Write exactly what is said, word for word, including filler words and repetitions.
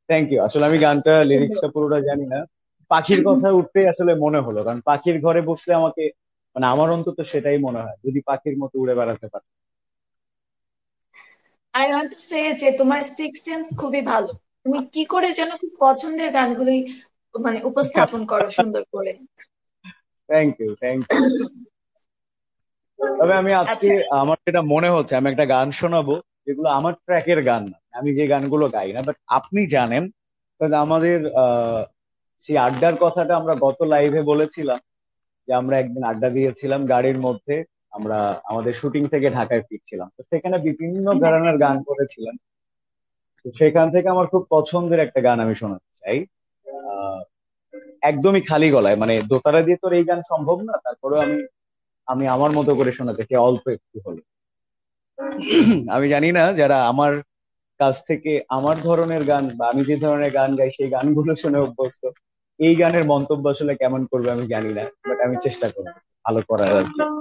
Thank you. আসলে আমি গানটা লিরিক্সটা পুরোটা জানি না। পাখির কথা উঠতে আসলে মনে হলো, কারণ পাখির ঘরে বসলে আমাকে, মানে আমার অন্তত সেটাই মনে হয়, যদি পাখির মতো উড়ে বেড়াতে পারে। আই ওয়ান্ট টু সে যে তোমার সিক্স সেন্স খুবই ভালো। তুমি কি করে যেন খুব পছন্দের গানগুলি মানে উপস্থাপন করো সুন্দর করে। Thank you, thank you. তবে আমি আজকে, আচ্ছা। আমার যেটা মনে হচ্ছে, আমি একটা গান শোনাবো যেগুলো আমার ট্র্যাকের গান না, আমি যে গানগুলো গাই না, বাট আপনি জানেন। কারণ আমাদের আহ সেই আড্ডার কথাটা আমরা গত লাইভে বলেছিলাম, যে আমরা একদিন আড্ডা দিয়েছিলাম গাড়ির মধ্যে। আমরা আমাদের শুটিং থেকে ঢাকায় ফিরছিলাম, তো সেখানে বিভিন্ন ঘরানার গান করেছিলাম। তো সেখান থেকে আমার খুব পছন্দের একটা গান আমি শোনাতে চাই। আহ একদমই খালি গলায়, মানে দোতারা দিয়ে তো আর এই গান সম্ভব না, তারপরেও আমি আমি আমার মতো করে শোনাতে চাই, অল্প একটু হলে। আমি জানি না যারা আমার কাছ থেকে আমার ধরনের গান বা আমি যে ধরনের গান গাই সেই গানগুলো শুনে অভ্যস্ত, এই গানের মন্তব্য আসলে কেমন করবে আমি জানি না, বাট আমি চেষ্টা করবো ভালো করার আর কি।